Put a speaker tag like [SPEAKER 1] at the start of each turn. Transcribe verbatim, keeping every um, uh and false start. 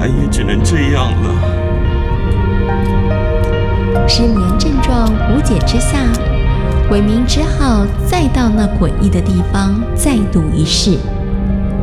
[SPEAKER 1] 来也只能这样了。
[SPEAKER 2] 失眠症状无解之下，伟明只好再到那诡异的地方再赌一试。